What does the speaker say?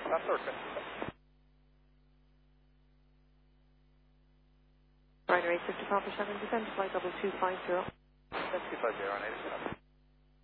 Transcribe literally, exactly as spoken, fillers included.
That's okay. Ryder eight fifty Papa seven, descend to flight level two five zero. That's two five zero on eighty-seven.